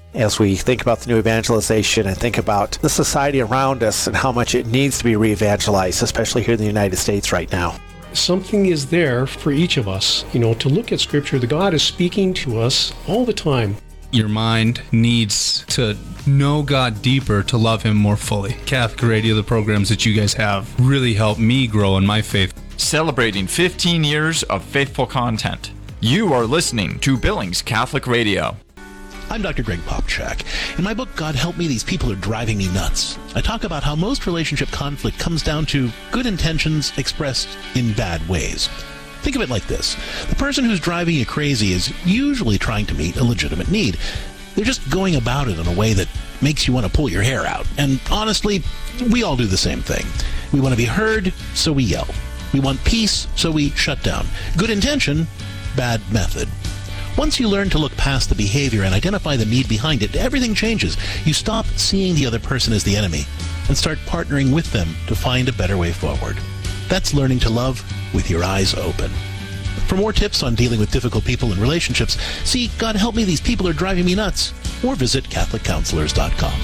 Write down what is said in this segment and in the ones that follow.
as we think about the new evangelization and think about the society around us and how much it needs to be re-evangelized, especially here in the United States right now. Something is there for each of us, to look at Scripture. The God is speaking to us all the time. Your mind needs to know God deeper to love Him more fully. Catholic Radio, the programs that you guys have, really helped me grow in my faith. Celebrating 15 years of faithful content. You are listening to Billings Catholic Radio. I'm Dr. Greg Popchak. In my book, God Help Me, These People Are Driving Me Nuts, I talk about how most relationship conflict comes down to good intentions expressed in bad ways. Think of it like this. The person who's driving you crazy is usually trying to meet a legitimate need. They're just going about it in a way that makes you want to pull your hair out. And honestly, we all do the same thing. We want to be heard, so we yell. We want peace, so we shut down. Good intention, bad method. Once you learn to look past the behavior and identify the need behind it, everything changes. You stop seeing the other person as the enemy and start partnering with them to find a better way forward. That's learning to love with your eyes open. For more tips on dealing with difficult people and relationships, see God Help Me, These People Are Driving Me Nuts, or visit CatholicCounselors.com.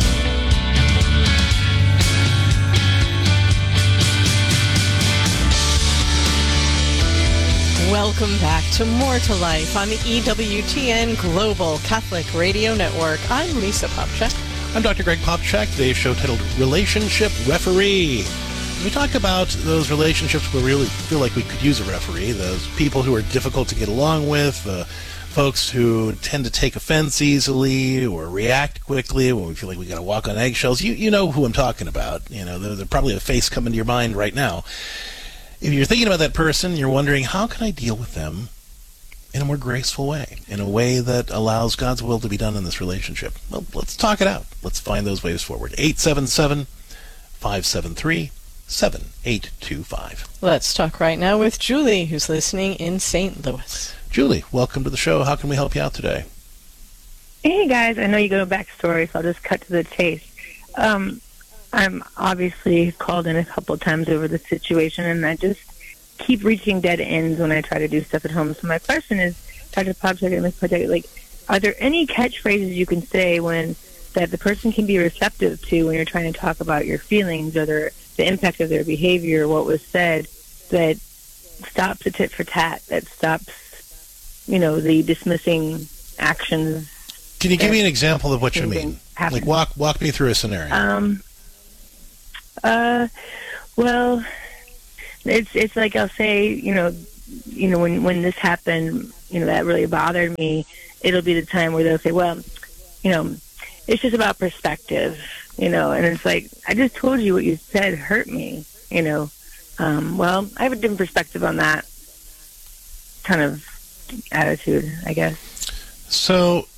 Welcome back to More to Life on the EWTN Global Catholic Radio Network. I'm Lisa Popchak. I'm Dr. Greg Popchak. Today's show titled Relationship Referee. We talk about those relationships where we really feel like we could use a referee, those people who are difficult to get along with, folks who tend to take offense easily or react quickly when we feel like we got to walk on eggshells. You know who I'm talking about. There's probably a face coming to your mind right now. If you're thinking about that person, you're wondering, how can I deal with them in a more graceful way, in a way that allows God's will to be done in this relationship? Well, let's talk it out. Let's find those ways forward. 877-573-7825. Let's talk right now with Julie, who's listening in St. Louis. Julie, welcome to the show. How can we help you out today? Hey, guys. I know you go backstory, so I'll just cut to the chase. I'm obviously called in a couple of times over the situation, and I just keep reaching dead ends when I try to do stuff at home. So my question is, Dr. Popchak and Ms. Popchak, are there any catchphrases you can say that the person can be receptive to when you're trying to talk about your feelings or the impact of their behavior, what was said, that stops the tit for tat, that stops, the dismissing actions? Can you give me an example of what you mean? Like walk me through a scenario. Well, it's like I'll say, when this happened, that really bothered me. It'll be the time where they'll say, well, it's just about perspective, and it's like, I just told you what you said hurt me, well, I have a different perspective on that kind of attitude, I guess. So,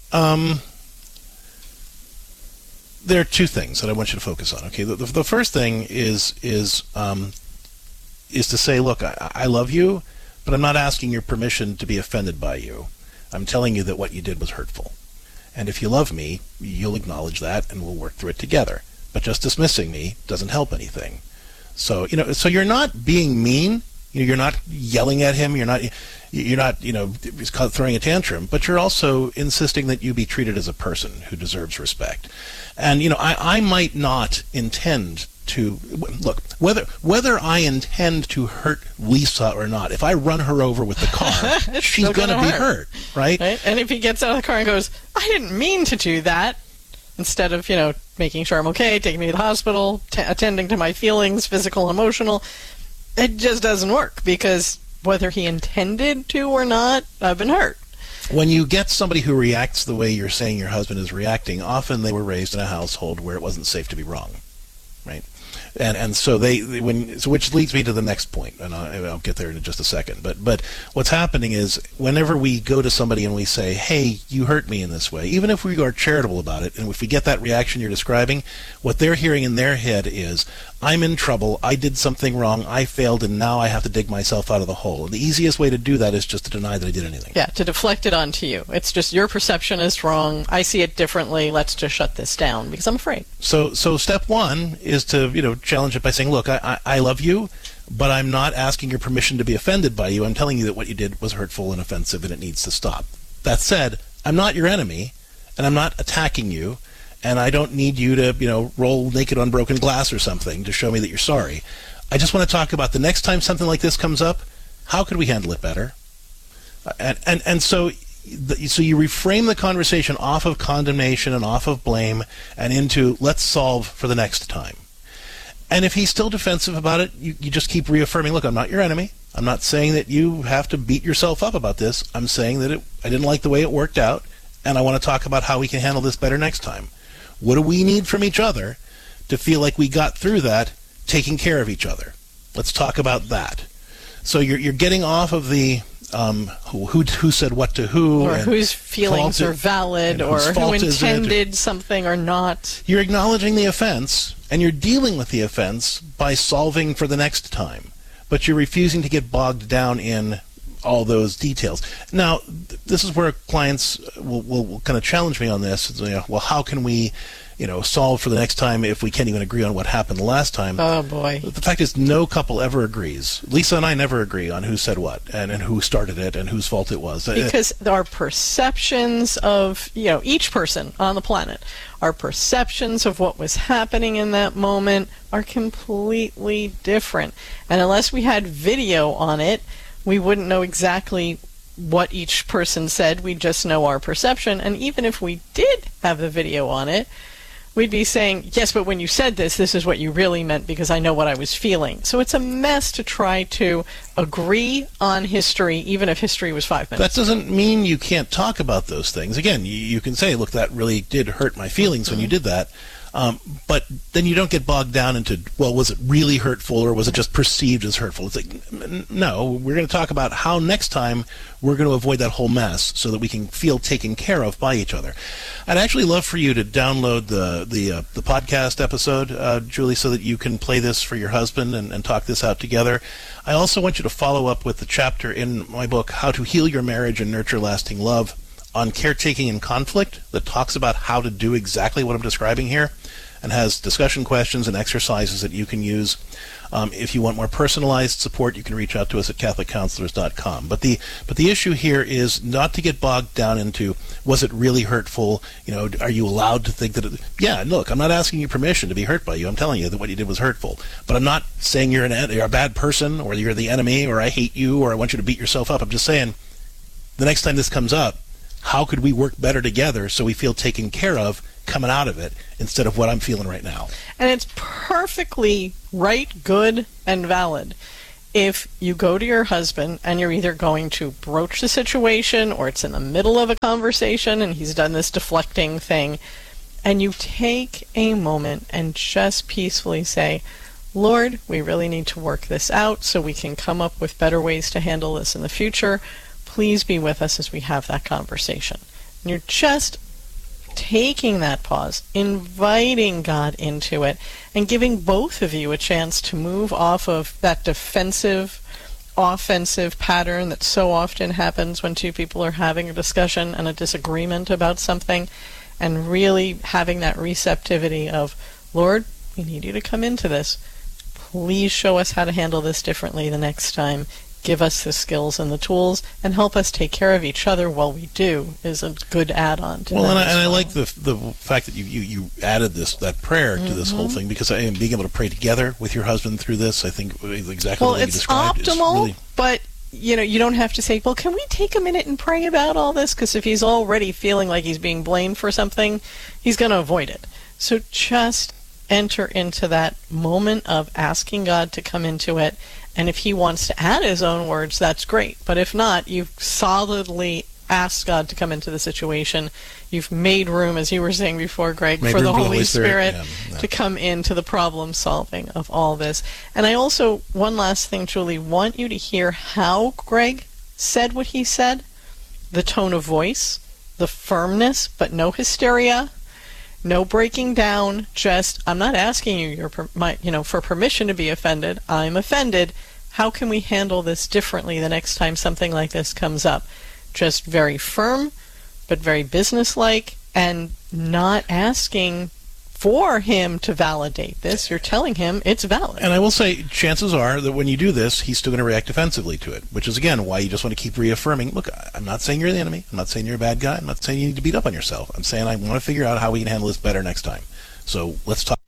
there are two things that I want you to focus on. Okay, the first thing is to say, look, I love you, but I'm not asking your permission to be offended by you. I'm telling you that what you did was hurtful, and if you love me, you'll acknowledge that, and we'll work through it together. But just dismissing me doesn't help anything. So so you're not being mean. You're not yelling at him. You're not throwing a tantrum, but you're also insisting that you be treated as a person who deserves respect. And I might not intend to look whether I intend to hurt Lisa or not. If I run her over with the car, she's going to be hurt, right? And if he gets out of the car and goes, "I didn't mean to do that," instead of making sure I'm okay, taking me to the hospital, attending to my feelings, physical, emotional. It just doesn't work, because whether he intended to or not, I've been hurt. When you get somebody who reacts the way you're saying your husband is reacting, often they were raised in a household where it wasn't safe to be wrong, right? And so which leads me to the next point, and I'll get there in just a second. But what's happening is, whenever we go to somebody and we say, "Hey, you hurt me in this way," even if we are charitable about it, and if we get that reaction you're describing, what they're hearing in their head is, "I'm in trouble. I did something wrong. I failed, and now I have to dig myself out of the hole." And the easiest way to do that is just to deny that I did anything. Yeah, to deflect it onto you. It's just, your perception is wrong. I see it differently. Let's just shut this down because I'm afraid. So step one is to challenge it by saying, "Look, I love you, but I'm not asking your permission to be offended by you. I'm telling you that what you did was hurtful and offensive, and it needs to stop. That said, I'm not your enemy, and I'm not attacking you, and I don't need you to, roll naked on broken glass or something to show me that you're sorry. I just want to talk about the next time something like this comes up, how could we handle it better? So you reframe the conversation off of condemnation and off of blame and into let's solve for the next time. And if he's still defensive about it, you just keep reaffirming, look, I'm not your enemy. I'm not saying that you have to beat yourself up about this. I'm saying that I didn't like the way it worked out, and I want to talk about how we can handle this better next time. What do we need from each other to feel like we got through that taking care of each other? Let's talk about that. So you're getting off of the who said what to who, or whose feelings are valid, or who intended something or not. You're acknowledging the offense, and you're dealing with the offense by solving for the next time. But you're refusing to get bogged down in all those details. Now, this is where clients will kind of challenge me on this. Well, how can we, solve for the next time if we can't even agree on what happened the last time? Oh, boy. The fact is, no couple ever agrees. Lisa and I never agree on who said what and who started it and whose fault it was. Because our perceptions of, each person on the planet, our perceptions of what was happening in that moment are completely different. And unless we had video on it, we wouldn't know exactly what each person said. We'd just know our perception. And even if we did have the video on it, we'd be saying, yes, but when you said this is what you really meant because I know what I was feeling. So it's a mess to try to agree on history, even if history was 5 minutes. That doesn't mean you can't talk about those things. Again, you can say, look, that really did hurt my feelings when you did that. But then you don't get bogged down into, well, was it really hurtful or was it just perceived as hurtful? It's like, no, we're going to talk about how next time we're going to avoid that whole mess so that we can feel taken care of by each other. I'd actually love for you to download the podcast episode, Julie, so that you can play this for your husband and talk this out together. I also want you to follow up with the chapter in my book, How to Heal Your Marriage and Nurture Lasting Love, on caretaking and conflict, that talks about how to do exactly what I'm describing here and has discussion questions and exercises that you can use. If you want more personalized support, you can reach out to us at CatholicCounselors.com. But the issue here is not to get bogged down into, was it really hurtful? Are you allowed to think that yeah, look, I'm not asking you permission to be hurt by you. I'm telling you that what you did was hurtful. But I'm not saying you're a bad person or you're the enemy or I hate you or I want you to beat yourself up. I'm just saying the next time this comes up, how could we work better together so we feel taken care of coming out of it instead of what I'm feeling right now? And it's perfectly right, good, and valid if you go to your husband and you're either going to broach the situation or it's in the middle of a conversation and he's done this deflecting thing, and you take a moment and just peacefully say, Lord, we really need to work this out so we can come up with better ways to handle this in the future. Please be with us as we have that conversation. And you're just taking that pause, inviting God into it, and giving both of you a chance to move off of that defensive, offensive pattern that so often happens when two people are having a discussion and a disagreement about something, and really having that receptivity of, Lord, we need you to come into this. Please show us how to handle this differently the next time. Give us the skills and the tools and help us take care of each other while we do is a good add-on to that. And I like the fact that you added that prayer to this whole thing, because being able to pray together with your husband through this, I think exactly what you described. Well, it's optimal, but you don't have to say, well, can we take a minute and pray about all this? Because if he's already feeling like he's being blamed for something, he's going to avoid it. So just enter into that moment of asking God to come into it. And if he wants to add his own words, that's great. But if not, you've solidly asked God to come into the situation. You've made room, as you were saying before, Greg, for the Holy Spirit to come into the problem solving of all this. And I also, one last thing, Julie, want you to hear how Greg said what he said. The tone of voice, the firmness, but no hysteria. No breaking down, just, I'm not asking you for permission to be offended. I'm offended. How can we handle this differently the next time something like this comes up? Just very firm, but very businesslike, and not asking for him to validate this. You're telling him it's valid. And I will say, chances are that when you do this, he's still going to react defensively to it, which is, again, why you just want to keep reaffirming, look, I'm not saying you're the enemy. I'm not saying you're a bad guy. I'm not saying you need to beat up on yourself. I'm saying I want to figure out how we can handle this better next time. So let's talk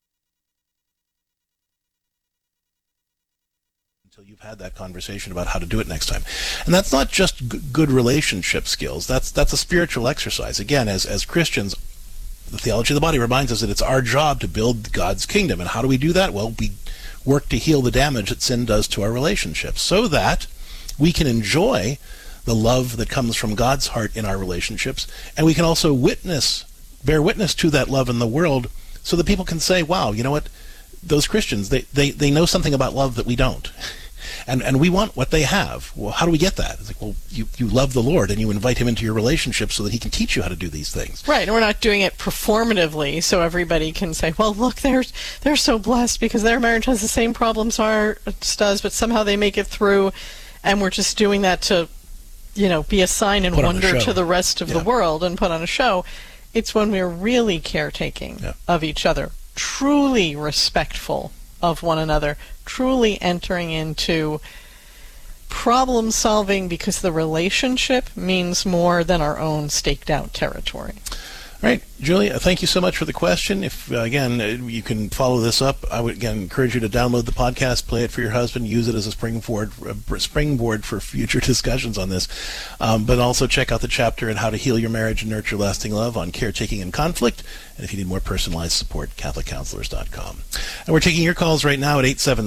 until you've had that conversation about how to do it next time. And that's not just good relationship skills. That's a spiritual exercise. Again, as Christians, the theology of the body reminds us that it's our job to build God's kingdom. And how do we do that? Well, we work to heal the damage that sin does to our relationships so that we can enjoy the love that comes from God's heart in our relationships. And we can also bear witness to that love in the world so that people can say, wow, you know what? Those Christians, they know something about love that we don't. And we want what they have. Well, how do we get that? It's like, well, you love the Lord and you invite him into your relationship so that he can teach you how to do these things. Right, and we're not doing it performatively so everybody can say, well, look, they're so blessed because their marriage has the same problems ours does, but somehow they make it through, and we're just doing that to, be a sign and wonder to the rest of the world and put on a show. It's when we're really caretaking of each other, truly respectful of one another, truly entering into problem solving because the relationship means more than our own staked out territory. All right, Julie, thank you so much for the question. If, again, you can follow this up, I would, again, encourage you to download the podcast, play it for your husband, use it as a springboard for future discussions on this. But also check out the chapter on how to heal your marriage and nurture lasting love on caretaking and conflict. And if you need more personalized support, CatholicCounselors.com. And we're taking your calls right now at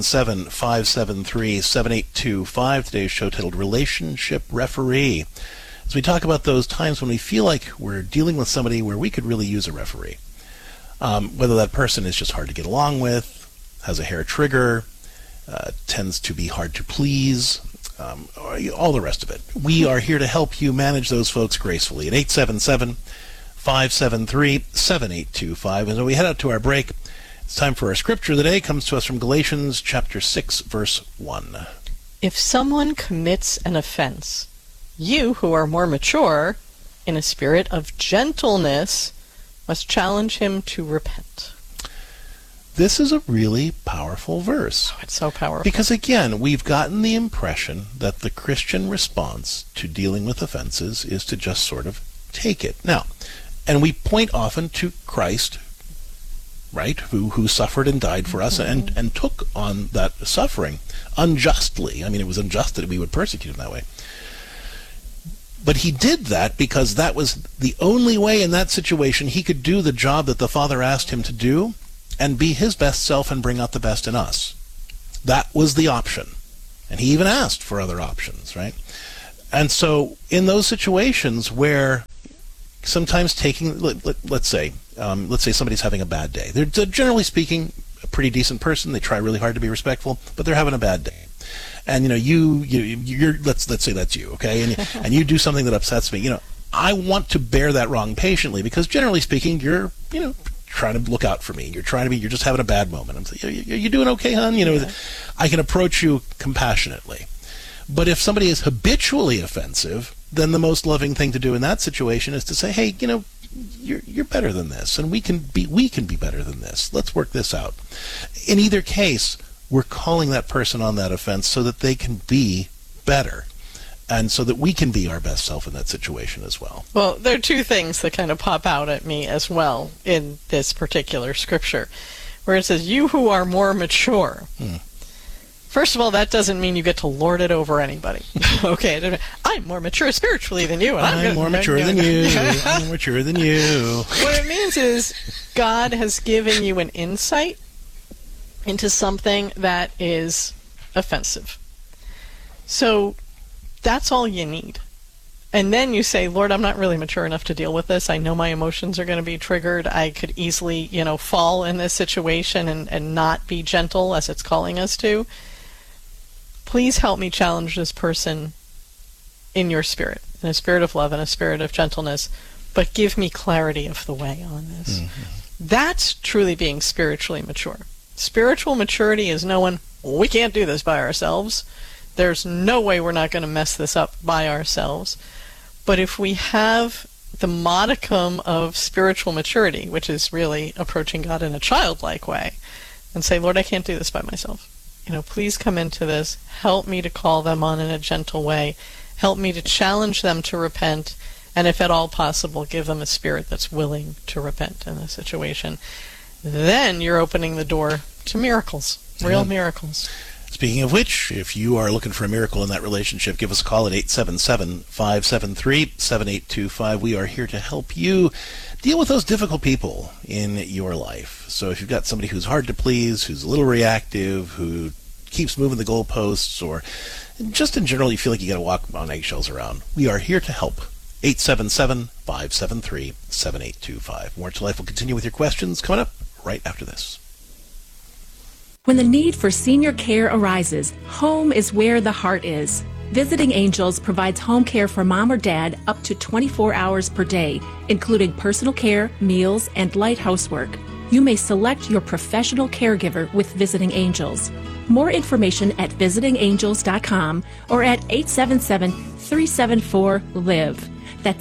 877-573-7825. Today's show titled Relationship Referee. As we talk about those times when we feel like we're dealing with somebody where we could really use a referee. Whether that person is just hard to get along with, has a hair trigger, tends to be hard to please, all the rest of it. We are here to help you manage those folks gracefully at 877-573-7825. As we head out to our break, it's time for our scripture of the day. It comes to us from Galatians chapter 6, verse 1. If someone commits an offense, you who are more mature, in a spirit of gentleness, must challenge him to repent. This is a really powerful verse. Oh, it's so powerful. Because, again, we've gotten the impression that the Christian response to dealing with offenses is to just sort of take it. Now, and we point often to Christ, right, who suffered and died for us and took on that suffering unjustly. I mean, it was unjust that we would persecute him that way. But he did that because that was the only way in that situation he could do the job that the Father asked him to do and be his best self and bring out the best in us. That was the option. And he even asked for other options, right? And so in those situations where sometimes taking, let's say somebody's having a bad day. They're generally speaking a pretty decent person. They try really hard to be respectful, but they're having a bad day. And you're let's say that's you, okay? And you do something that upsets me. I want to bear that wrong patiently because generally speaking, you're trying to look out for me. You're just having a bad moment. I'm saying, are you doing okay, hon? I can approach you compassionately. But if somebody is habitually offensive, then the most loving thing to do in that situation is to say, hey, you're better than this, and we can be better than this. Let's work this out. In either case, we're calling that person on that offense so that they can be better and so that we can be our best self in that situation as well. Well, there are two things that kind of pop out at me as well in this particular scripture, where it says, you who are more mature. First of all, that doesn't mean you get to lord it over anybody. Okay, I'm more mature spiritually than you. And I'm more mature than you. I'm mature than you. What it means is God has given you an insight into something that is offensive. So that's all you need. And then you say, Lord, I'm not really mature enough to deal with this. I know my emotions are going to be triggered. I could easily, fall in this situation and not be gentle as it's calling us to. Please help me challenge this person in your spirit, in a spirit of love and a spirit of gentleness, but give me clarity of the way on this. That's truly being spiritually mature. Spiritual maturity is knowing we can't do this by ourselves. There's no way we're not going to mess this up by ourselves. But if we have the modicum of spiritual maturity, which is really approaching God in a childlike way, and say, Lord, I can't do this by myself. Please come into this. Help me to call them on in a gentle way. Help me to challenge them to repent, and if at all possible, give them a spirit that's willing to repent in this situation. Then you're opening the door to miracles, real miracles. Speaking of which, if you are looking for a miracle in that relationship, give us a call at 877-573-7825. We are here to help you deal with those difficult people in your life. So if you've got somebody who's hard to please, who's a little reactive, who keeps moving the goalposts, or just in general you feel like you got to walk on eggshells around, we are here to help. 877-573-7825. More to Life will continue with your questions coming up right after this. When the need for senior care arises, home is where the heart is. Visiting Angels provides home care for mom or dad up to 24 hours per day, including personal care, meals, and light housework. You may select your professional caregiver with Visiting Angels. More information at visitingangels.com or at 877-374-LIVE. That's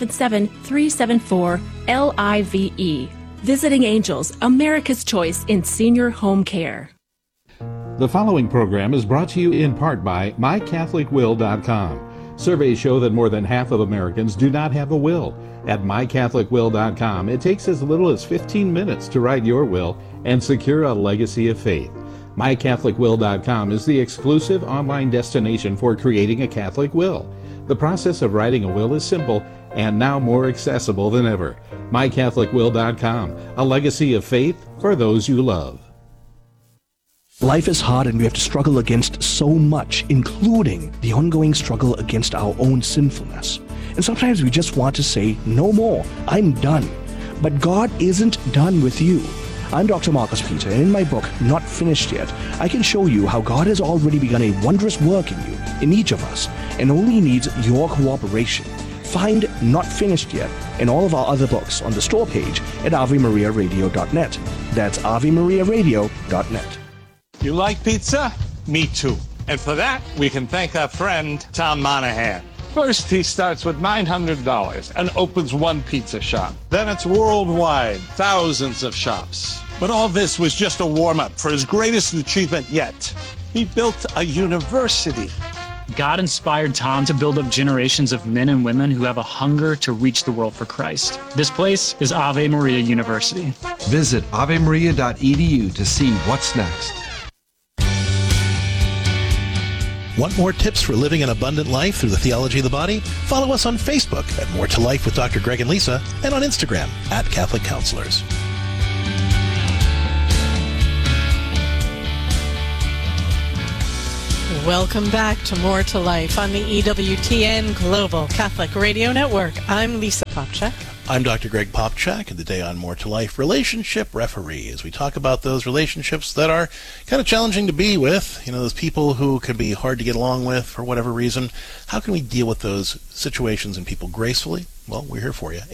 877-374-LIVE. Visiting Angels, America's choice in senior home care. The following program is brought to you in part by MyCatholicWill.com. Surveys show that more than half of Americans do not have a will. At MyCatholicWill.com, it takes as little as 15 minutes to write your will and secure a legacy of faith. MyCatholicWill.com is the exclusive online destination for creating a Catholic will. The process of writing a will is simple and now more accessible than ever. MyCatholicWill.com, a legacy of faith for those you love. Life is hard and we have to struggle against so much, including the ongoing struggle against our own sinfulness. And sometimes we just want to say, no more, I'm done. But God isn't done with you. I'm Dr. Marcus Peter, and in my book, Not Finished Yet, I can show you how God has already begun a wondrous work in you, in each of us, and only needs your cooperation. Find Not Finished Yet and all of our other books on the store page at AveMariaRadio.net. That's AveMariaRadio.net. You like pizza? Me too. And for that, we can thank our friend, Tom Monahan. First, he starts with $900 and opens one pizza shop. Then it's worldwide, thousands of shops. But all this was just a warm-up for his greatest achievement yet. He built a university. God inspired Tom to build up generations of men and women who have a hunger to reach the world for Christ. This place is Ave Maria University. Visit avemaria.edu to see what's next. Want more tips for living an abundant life through the theology of the body? Follow us on Facebook at More to Life with Dr. Greg and Lisa, and on Instagram at Catholic Counselors. Welcome back to More to Life on the EWTN Global Catholic Radio Network. I'm Lisa Popchak. I'm Dr. Greg Popchak, and today on More to Life, Relationship Referee, as we talk about those relationships that are kind of challenging to be with, those people who can be hard to get along with for whatever reason. How can we deal with those situations and people gracefully? Well, we're here for you.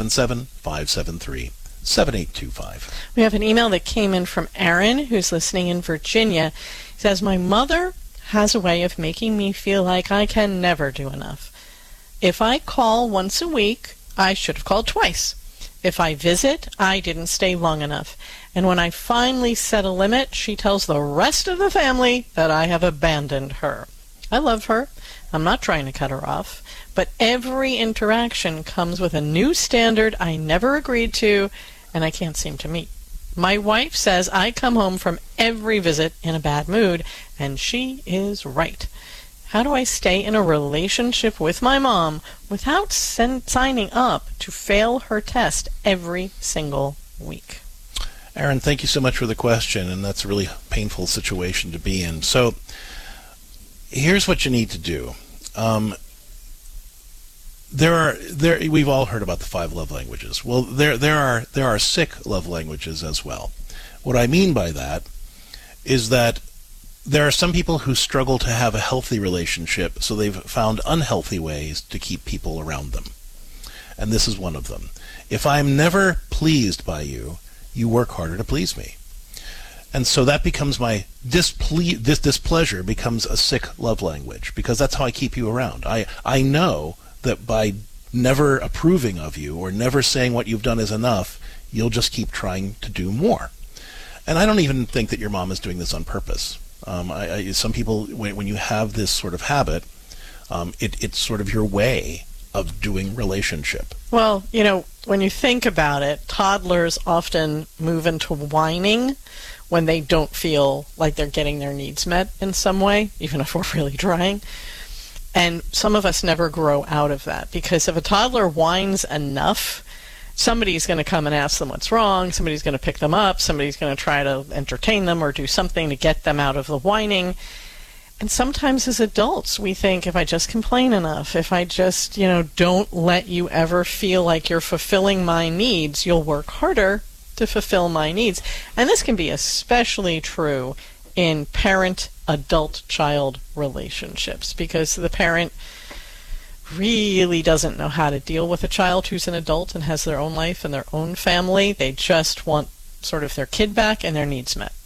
877-573-7825. We have an email that came in from Aaron, who's listening in Virginia. He says, my mother has a way of making me feel like I can never do enough. If I call once a week, I should have called twice. If I visit, I didn't stay long enough. And when I finally set a limit, she tells the rest of the family that I have abandoned her. I love her. I'm not trying to cut her off. But every interaction comes with a new standard I never agreed to and I can't seem to meet. My wife says I come home from every visit in a bad mood, and she is right. How do I stay in a relationship with my mom without signing up to fail her test every single week? Aaron, thank you so much for the question, and that's a really painful situation to be in. So here's what you need to do. We've all heard about the 5 love languages. Well, there are 6 love languages as well. What I mean by that is that there are some people who struggle to have a healthy relationship, so they've found unhealthy ways to keep people around them. And this is one of them. If I'm never pleased by you, you work harder to please me. And so that becomes this displeasure becomes a sick love language, because that's how I keep you around. I know that by never approving of you or never saying what you've done is enough, you'll just keep trying to do more. And I don't even think that your mom is doing this on purpose. Some people, when you have this sort of habit, it's sort of your way of doing relationship. Well, when you think about it, toddlers often move into whining when they don't feel like they're getting their needs met in some way, even if we're really trying. And some of us never grow out of that, because if a toddler whines enough, somebody's going to come and ask them what's wrong, somebody's going to pick them up, somebody's going to try to entertain them or do something to get them out of the whining. And sometimes as adults, we think, if I just complain enough, if I just, don't let you ever feel like you're fulfilling my needs, you'll work harder to fulfill my needs. And this can be especially true in parent-adult-child relationships, because the parent really doesn't know how to deal with a child who's an adult and has their own life and their own family. They just want sort of their kid back and their needs met.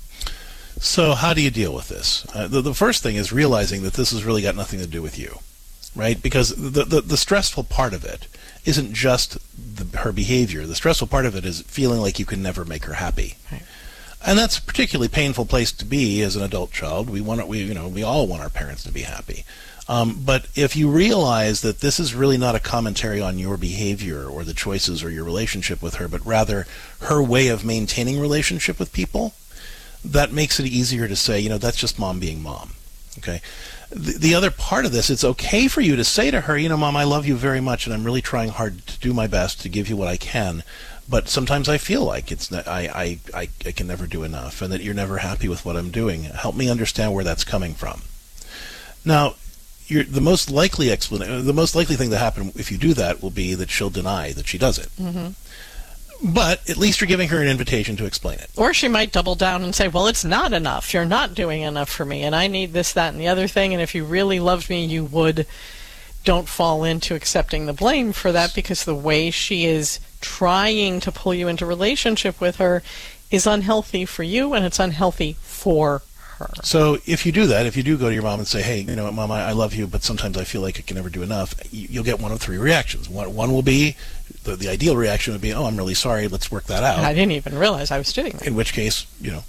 So how do you deal with this? The first thing is realizing that this has really got nothing to do with you, right? Because the stressful part of it isn't just her behavior. The stressful part of it is feeling like you can never make her happy. Right. And that's a particularly painful place to be as an adult child. We all want our parents to be happy. But if you realize that this is really not a commentary on your behavior or the choices or your relationship with her, but rather her way of maintaining relationship with people, that makes it easier to say, that's just mom being mom. Okay. The other part of this, it's okay for you to say to her, Mom, I love you very much, and I'm really trying hard to do my best to give you what I can. But sometimes I feel like I can never do enough, and that you're never happy with what I'm doing. Help me understand where that's coming from. Now, the most likely thing to happen if you do that will be that she'll deny that she does it. Mm-hmm. But at least you're giving her an invitation to explain it. Or she might double down and say, well, it's not enough. You're not doing enough for me, and I need this, that, and the other thing, and if you really loved me, you would. Don't fall into accepting the blame for that, because the way she is trying to pull you into relationship with her is unhealthy for you, and it's unhealthy for her. So if you do that, if you do go to your mom and say, hey, Mom, I love you, but sometimes I feel like I can never do enough, you'll get one of three reactions. One will be, the ideal reaction would be, oh, I'm really sorry, let's work that out. I didn't even realize I was doing that. In which case,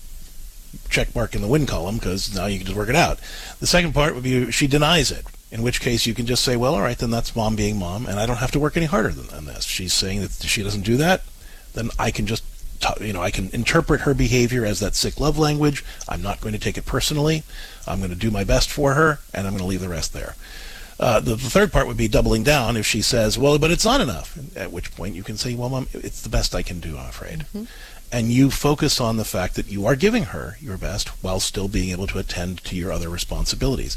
check mark in the win column, because now you can just work it out. The second part would be she denies it, in which case you can just say, well, all right, then that's mom being mom, and I don't have to work any harder than this. She's saying that she doesn't do that, then I can just, I can interpret her behavior as that sick love language. I'm not going to take it personally. I'm going to do my best for her, and I'm going to leave the rest there. The third part would be doubling down if she says, well, but it's not enough, at which point you can say, well, Mom, it's the best I can do, I'm afraid. Mm-hmm. And you focus on the fact that you are giving her your best while still being able to attend to your other responsibilities.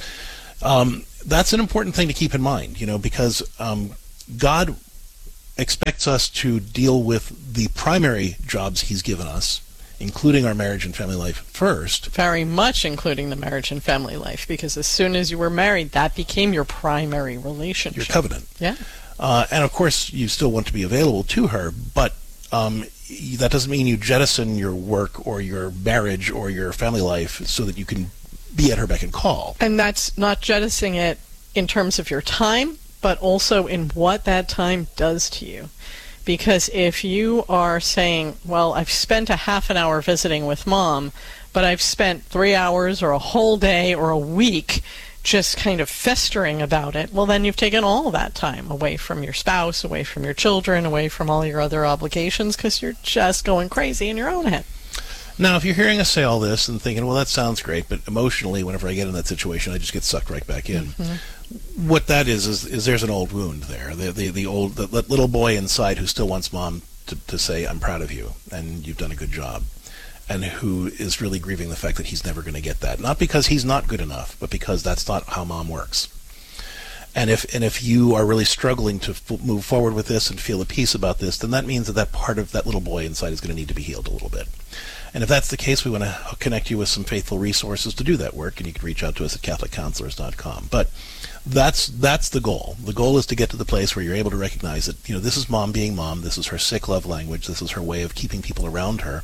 That's an important thing to keep in mind, because God expects us to deal with the primary jobs he's given us, including our marriage and family life first. Very much including the marriage and family life, because as soon as you were married, that became your primary relationship. Your covenant. Yeah. And of course, you still want to be available to her, but that doesn't mean you jettison your work or your marriage or your family life so that you can be at her beck and call. And that's not jettisoning it in terms of your time, but also in what that time does to you. Because if you are saying, well, I've spent a half an hour visiting with Mom, but I've spent 3 hours or a whole day or a week just kind of festering about it, well, then you've taken all that time away from your spouse, away from your children, away from all your other obligations, because you're just going crazy in your own head. Now, if you're hearing us say all this and thinking, well, that sounds great, but emotionally, whenever I get in that situation, I just get sucked right back in. Mm-hmm. What that is there's an old wound there. The little boy inside who still wants Mom to say, I'm proud of you, and you've done a good job, and who is really grieving the fact that he's never going to get that. Not because he's not good enough, but because that's not how Mom works. And if you are really struggling to move forward with this and feel at peace about this, then that means that part of that little boy inside is going to need to be healed a little bit. And if that's the case, we want to connect you with some faithful resources to do that work, and you can reach out to us at CatholicCounselors.com. But that's the goal. The goal is to get to the place where you're able to recognize that, this is Mom being Mom, this is her sick love language, this is her way of keeping people around her.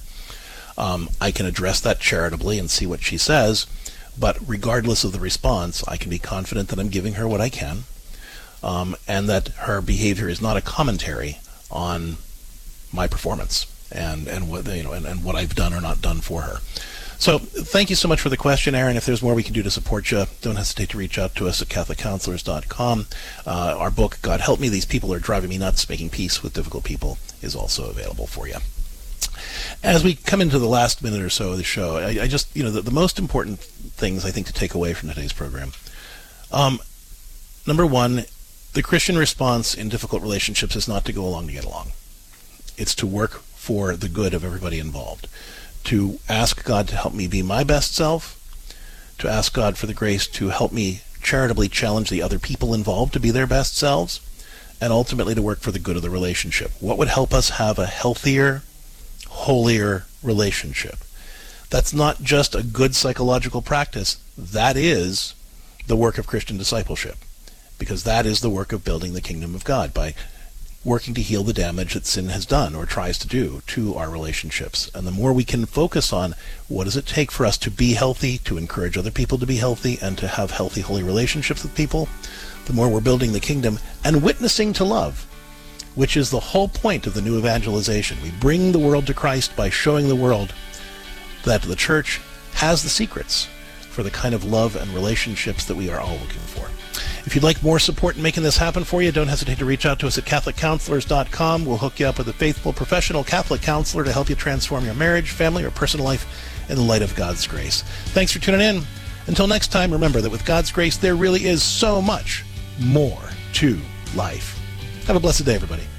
I can address that charitably and see what she says, but regardless of the response, I can be confident that I'm giving her what I can. and that her behavior is not a commentary on my performance and what and what I've done or not done for her. So thank you so much for the question, Aaron. If there's more we can do to support you, don't hesitate to reach out to us at CatholicCounselors.com. Our book, God Help Me, These People Are Driving Me Nuts, Making Peace with Difficult People, is also available for you. As we come into the last minute or so of the show, I just, the most important things I think to take away from today's program. Number one, the Christian response in difficult relationships is not to go along to get along. It's to work for the good of everybody involved. To ask God to help me be my best self, to ask God for the grace to help me charitably challenge the other people involved to be their best selves, and ultimately to work for the good of the relationship. What would help us have a healthier, holier relationship? That's not just a good psychological practice. That is the work of Christian discipleship, because that is the work of building the kingdom of God by working to heal the damage that sin has done or tries to do to our relationships. And the more we can focus on what does it take for us to be healthy, to encourage other people to be healthy, and to have healthy, holy relationships with people, the more we're building the kingdom and witnessing to love, which is the whole point of the new evangelization. We bring the world to Christ by showing the world that the church has the secrets for the kind of love and relationships that we are all looking for. If you'd like more support in making this happen for you, don't hesitate to reach out to us at CatholicCounselors.com. We'll hook you up with a faithful, professional Catholic counselor to help you transform your marriage, family, or personal life in the light of God's grace. Thanks for tuning in. Until next time, remember that with God's grace, there really is so much more to life. Have a blessed day, everybody.